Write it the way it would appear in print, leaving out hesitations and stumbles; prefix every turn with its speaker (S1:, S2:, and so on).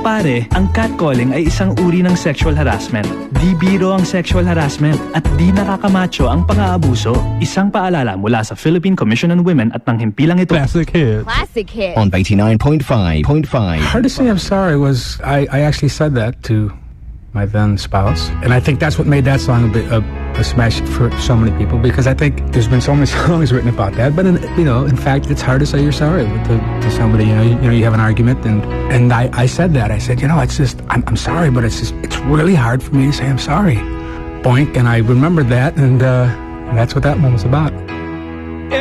S1: Pare, ang catcalling ay isang uri ng sexual harassment. Di biro ang sexual harassment at di nakakamacho ang pang-aabuso. Isang paalala mula sa Philippine Commission on Women at ng himpilang ito.
S2: Classic hit.
S3: Classic hit.
S4: On 89.5.5.
S2: Hard to say I'm sorry was I actually said that to my then spouse, and I think that's what made that song a smash for so many people, because I think there's been so many songs written about that. But in fact, it's hard to say you're sorry to somebody. You have an argument, and I said that. I said, it's just I'm sorry, but it's really hard for me to say I'm sorry. Boink, and I remembered that, and that's what that one was about.